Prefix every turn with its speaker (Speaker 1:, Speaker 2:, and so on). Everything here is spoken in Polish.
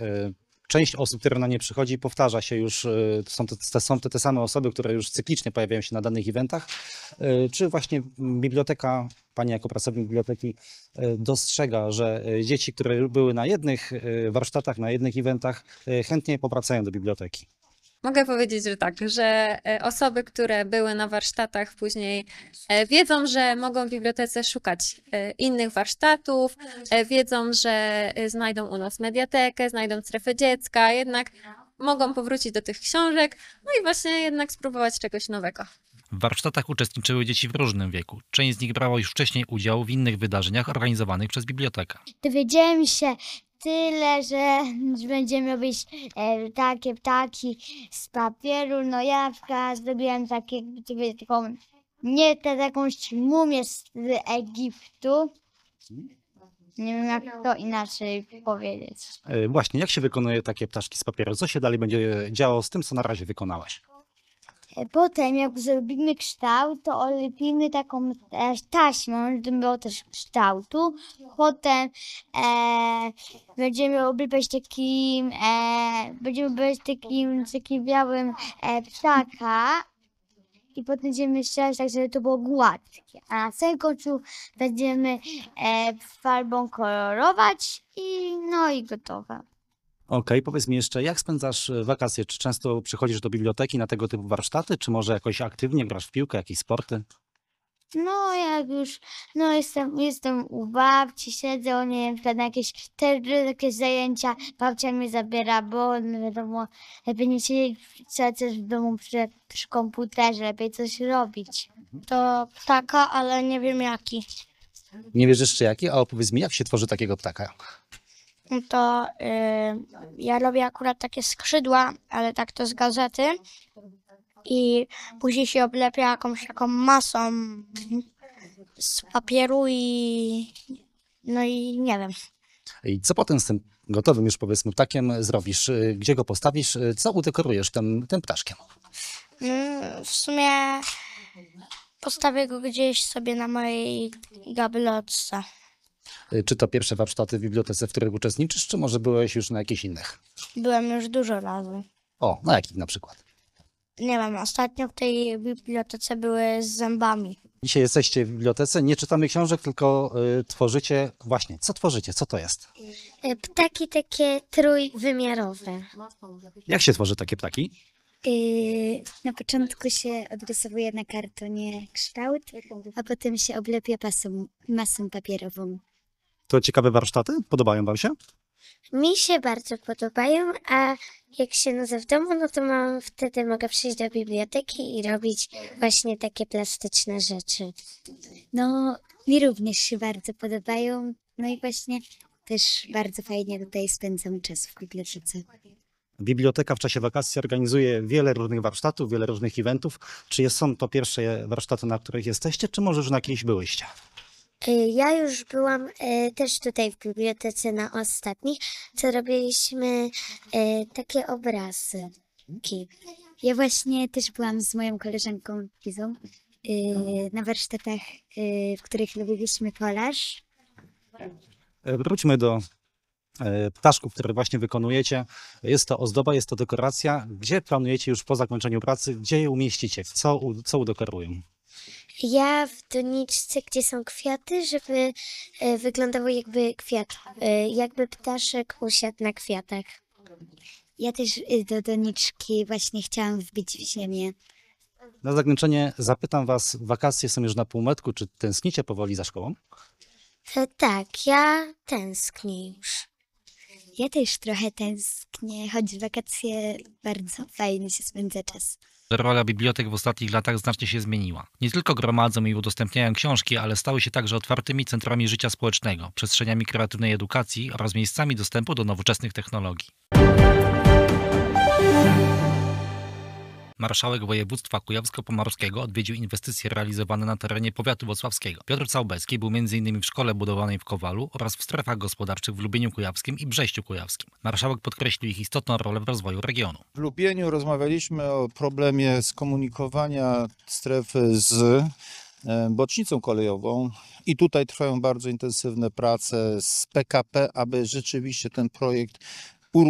Speaker 1: część osób, które na nie przychodzi, powtarza się już, są to te same osoby, które już cyklicznie pojawiają się na danych eventach. Czy właśnie biblioteka, pani jako pracownik biblioteki dostrzega, że dzieci, które były na jednych warsztatach, na jednych eventach, chętnie powracają do biblioteki?
Speaker 2: Mogę powiedzieć, że tak, że osoby, które były na warsztatach później wiedzą, że mogą w bibliotece szukać innych warsztatów, wiedzą, że znajdą u nas mediatekę, znajdą strefę dziecka, jednak mogą powrócić do tych książek, no i właśnie jednak spróbować czegoś nowego.
Speaker 3: W warsztatach uczestniczyły dzieci w różnym wieku. Część z nich brała już wcześniej udział w innych wydarzeniach organizowanych przez bibliotekę.
Speaker 4: Dowiedziałem się tyle, że będziemy robić takie ptaki z papieru. No ja na przykład zrobiłem taką, jakąś mumię z Egiptu. Nie wiem, jak to inaczej powiedzieć.
Speaker 1: Właśnie, jak się wykonuje takie ptaszki z papieru? Co się dalej będzie działo z tym, co na razie wykonałaś?
Speaker 4: Potem, jak zrobimy kształt, to olepimy taką taśmą, żeby było też kształtu. Potem będziemy oblepiać takim białym ptaka i potem będziemy ścierać tak, żeby to było gładkie. A na samym końcu będziemy farbą kolorować i gotowe.
Speaker 1: Okej, powiedz mi jeszcze, jak spędzasz wakacje? Czy często przychodzisz do biblioteki na tego typu warsztaty, czy może jakoś aktywnie grasz w piłkę, jakieś sporty?
Speaker 4: No jak już, jestem u babci, siedzę, nie wiem, na jakieś zajęcia, babcia mnie zabiera, bo no wiadomo, lepiej nie siedzieć cały czas w domu przy komputerze, lepiej coś robić. To ptaka, ale nie wiem jaki.
Speaker 1: Nie wiesz jeszcze jaki, a opowiedz mi, jak się tworzy takiego ptaka?
Speaker 4: To ja robię akurat takie skrzydła, ale tak to z gazety i później się oblepia jakąś taką masą z papieru i nie wiem.
Speaker 1: I co potem z tym gotowym już powiedzmy ptakiem zrobisz? Gdzie go postawisz? Co udekorujesz tym ptaszkiem?
Speaker 4: W sumie postawię go gdzieś sobie na mojej gablotce.
Speaker 1: Czy to pierwsze warsztaty w bibliotece, w których uczestniczysz, czy może byłeś już na jakichś innych?
Speaker 4: Byłem już dużo razy.
Speaker 1: O, na jakich na przykład?
Speaker 4: Nie wiem, ostatnio w tej bibliotece były z zębami.
Speaker 1: Dzisiaj jesteście w bibliotece, nie czytamy książek, tylko tworzycie. Właśnie, co tworzycie? Co to jest?
Speaker 4: Ptaki takie trójwymiarowe.
Speaker 1: Jak się tworzy takie ptaki?
Speaker 4: Na początku się odrysowuje na kartonie kształt, a potem się oblepia masą papierową.
Speaker 1: To ciekawe warsztaty? Podobają wam się?
Speaker 4: Mi się bardzo podobają, a jak się nudzę w domu, no to wtedy mogę przyjść do biblioteki i robić właśnie takie plastyczne rzeczy. No, mi również się bardzo podobają, no i właśnie też bardzo fajnie tutaj spędzam czas w bibliotece.
Speaker 1: Biblioteka w czasie wakacji organizuje wiele różnych warsztatów, wiele różnych eventów. Czy są to pierwsze warsztaty, na których jesteście, czy może już na jakichś byłyście?
Speaker 4: Ja już byłam też tutaj w bibliotece na ostatnich, co robiliśmy takie obrazki. Ja właśnie też byłam z moją koleżanką Izą na warsztatach, w których robiliśmy kolaż.
Speaker 1: Wróćmy do ptaszków, które właśnie wykonujecie. Jest to ozdoba, jest to dekoracja. Gdzie planujecie już po zakończeniu pracy, gdzie je umieścicie? Co udekorują?
Speaker 4: Ja w doniczce, gdzie są kwiaty, żeby wyglądało jakby jakby ptaszek usiadł na kwiatach. Ja też do doniczki właśnie chciałam wbić w ziemię.
Speaker 1: Na zakończenie zapytam was, wakacje są już na półmetku, czy tęsknicie powoli za szkołą?
Speaker 4: Tak, ja tęsknię już. Ja też trochę tęsknię, choć w wakacje bardzo fajnie się spędza czas.
Speaker 3: Rola bibliotek w ostatnich latach znacznie się zmieniła. Nie tylko gromadzą i udostępniają książki, ale stały się także otwartymi centrami życia społecznego, przestrzeniami kreatywnej edukacji oraz miejscami dostępu do nowoczesnych technologii. Marszałek województwa kujawsko-pomorskiego odwiedził inwestycje realizowane na terenie powiatu włocławskiego. Piotr Całbecki był m.in. w szkole budowanej w Kowalu oraz w strefach gospodarczych w Lubieniu Kujawskim i Brześciu Kujawskim. Marszałek podkreślił ich istotną rolę w rozwoju regionu.
Speaker 5: W Lubieniu rozmawialiśmy o problemie skomunikowania strefy z bocznicą kolejową i tutaj trwają bardzo intensywne prace z PKP, aby rzeczywiście ten projekt